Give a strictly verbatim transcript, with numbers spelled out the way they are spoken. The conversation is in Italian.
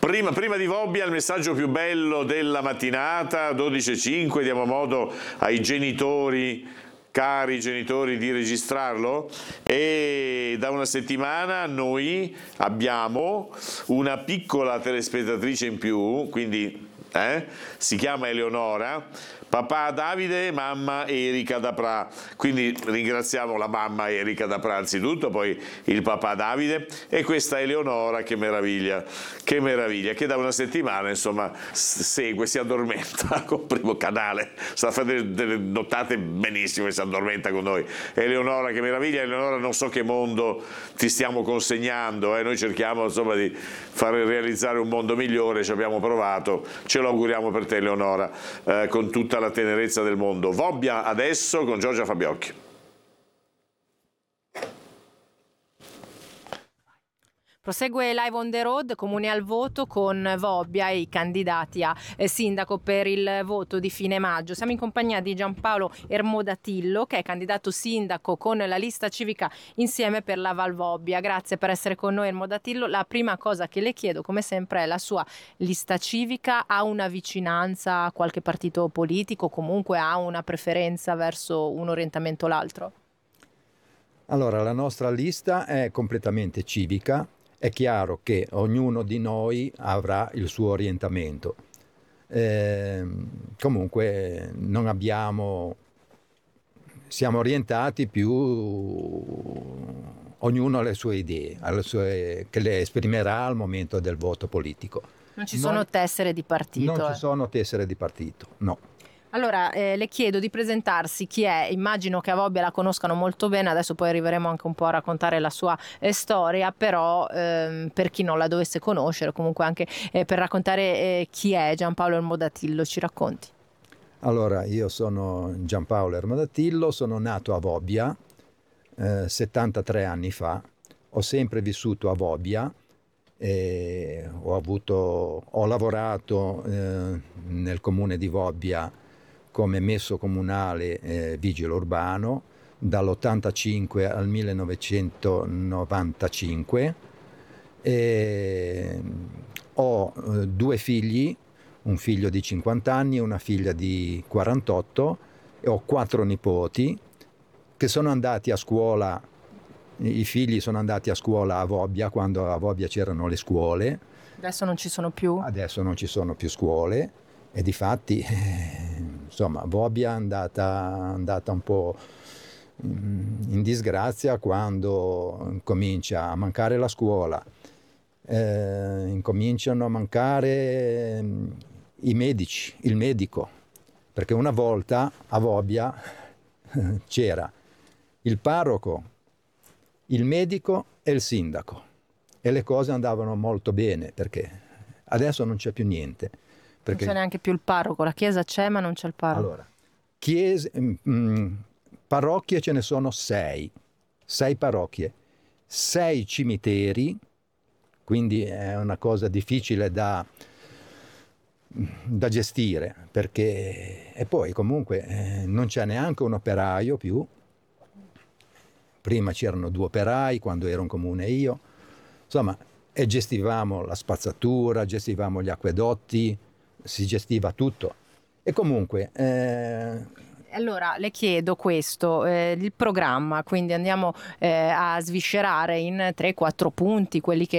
Prima, prima di Vobbia il messaggio più bello della mattinata, dodici e cinque, diamo modo ai genitori, cari genitori, di registrarlo. E da una settimana noi abbiamo una piccola telespettatrice in più, quindi eh, si chiama Eleonora. Papà Davide, mamma Erika da Pra, quindi ringraziamo la mamma Erika da Pra anzitutto, poi il papà Davide e questa Eleonora, che meraviglia, che meraviglia, che da una settimana insomma segue, si addormenta col primo canale, sta a fare delle, delle nottate benissimo e si addormenta con noi. Eleonora, che meraviglia. Eleonora, non so che mondo ti stiamo consegnando, eh? Noi cerchiamo insomma di far realizzare un mondo migliore, ci abbiamo provato, ce lo auguriamo per te Eleonora, eh, con tutta la tenerezza del mondo. Vobbia adesso con Giorgia Fabiocchi. Prosegue Live on the Road, comune al voto, con Vobbia e i candidati a eh, sindaco per il voto di fine maggio. Siamo in compagnia di Giampaolo Ermodatillo, che è candidato sindaco con la lista civica Insieme per la Val Vobbia. Grazie per essere con noi, Ermodatillo. La prima cosa che le chiedo, come sempre, è la sua lista civica. Ha una vicinanza a qualche partito politico, comunque ha una preferenza verso un orientamento o l'altro? Allora, la nostra lista è completamente civica. È chiaro che ognuno di noi avrà il suo orientamento. Eh, comunque non abbiamo, siamo orientati più, ognuno ha le sue idee, ha le sue, che le esprimerà al momento del voto politico. Non ci sono Noi, tessere di partito? Non eh. ci sono tessere di partito, no. Allora, eh, le chiedo di presentarsi chi è. Immagino che a Vobbia la conoscano molto bene, adesso poi arriveremo anche un po' a raccontare la sua eh, storia, però ehm, per chi non la dovesse conoscere, comunque anche eh, per raccontare eh, chi è Giampaolo Ermodatillo, ci racconti? Allora, io sono Giampaolo Ermodatillo, sono nato a Vobbia eh, settantatré anni fa, ho sempre vissuto a Vobbia, e ho, avuto, ho lavorato eh, nel comune di Vobbia come messo comunale eh, vigile urbano dall'ottantacinque al millenovecentonovantacinque. E ho eh, due figli, un figlio di cinquanta anni e una figlia di quarantotto, e ho quattro nipoti che sono andati a scuola. I figli sono andati a scuola a Vobbia quando a Vobbia c'erano le scuole. Adesso non ci sono più? Adesso non ci sono più scuole e difatti eh, insomma Vobbia è andata, andata un po' in disgrazia quando comincia a mancare la scuola, eh, incominciano a mancare i medici, il medico, perché una volta a Vobbia c'era il parroco, il medico e il sindaco e le cose andavano molto bene, perché adesso non c'è più niente. Perché... Non c'è neanche più il parroco, la chiesa c'è ma non c'è il parroco. Allora, chiese, mh, parrocchie ce ne sono sei, sei parrocchie, sei cimiteri, quindi è una cosa difficile da, da gestire, perché e poi comunque eh, non c'è neanche un operaio più. Prima c'erano due operai quando ero in comune io, insomma, e gestivamo la spazzatura, gestivamo gli acquedotti, si gestiva tutto. E comunque... Eh... Allora, le chiedo questo, eh, il programma, quindi andiamo eh, a sviscerare in tre quattro punti quelli che